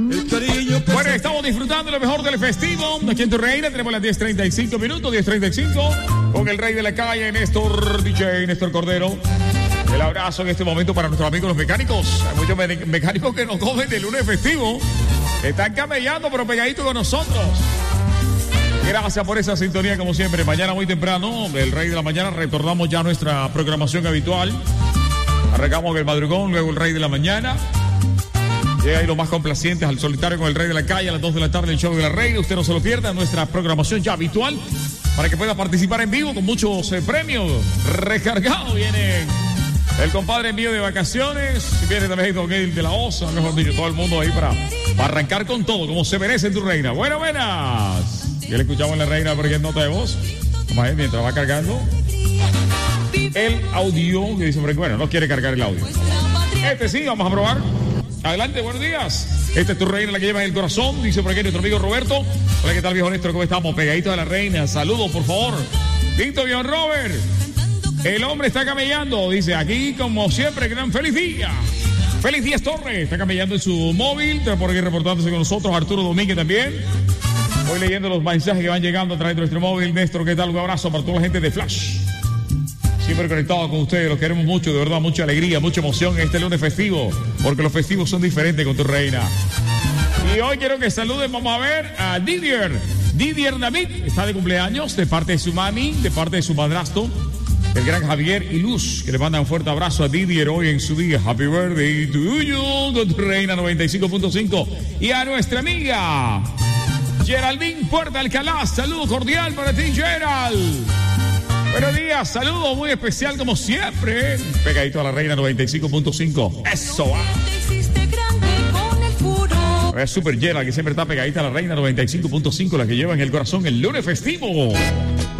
Bueno, estamos disfrutando lo mejor del festivo. Aquí en Tu Reina tenemos las 10:35 minutos, 10:35, con el rey de la calle, Néstor DJ, Néstor Cordero. El abrazo en este momento para nuestros amigos los mecánicos. Hay muchos mecánicos que nos cogen de lunes festivo. Están camellando, pero pegaditos con nosotros. Gracias por esa sintonía, como siempre. Mañana muy temprano, el rey de la mañana, retornamos ya a nuestra programación habitual. Arrancamos el madrugón, luego el rey de la mañana. Llega ahí los más complacientes al solitario con el rey de la calle a las 2 de la tarde, el show de la reina. Usted no se lo pierda, nuestra programación ya habitual para que pueda participar en vivo con muchos premios recargados. Viene el compadre en vivo de vacaciones, viene también Don Gil de la Osa, mejor dicho, todo el mundo ahí para arrancar con todo, como se merece en Tu Reina. Buenas. Ya le escuchamos en la reina porque es nota de voz. Vamos a ver, mientras va cargando el audio, que dice, bueno, no quiere cargar el audio. Sí, vamos a probar. Adelante, buenos días. Esta es Tu Reina, la que lleva en el corazón, dice por aquí nuestro amigo Roberto. Hola, ¿qué tal, viejo Néstor? ¿Cómo estamos? Pegaditos a la reina. Saludos, por favor. Listo, viejo Robert. El hombre está camellando, dice aquí, como siempre, gran feliz día. Feliz Díaz Torres, está camellando en su móvil, está por aquí reportándose con nosotros. Arturo Domínguez también. Voy leyendo los mensajes que van llegando a través de nuestro móvil. Néstor, ¿qué tal? Un abrazo para toda la gente de Flash. Siempre conectado con ustedes, los queremos mucho, de verdad, mucha alegría, mucha emoción en este lunes festivo, porque los festivos son diferentes con Tu Reina. Y hoy quiero que saluden, vamos a ver, a Didier David, está de cumpleaños, de parte de su mami, de parte de su madrastro, el gran Javier y Luz, que le manda un fuerte abrazo a Didier hoy en su día. Happy birthday to you, con Tu Reina 95.5. Y a nuestra amiga Geraldine Puerta Alcalá, saludo cordial para ti, Gerald. Buenos días, saludos muy especial como siempre. Pegadito a la reina 95.5. Eso va. Es Super Gerald, que siempre está pegadita a la reina 95.5, la que lleva en el corazón el lunes festivo.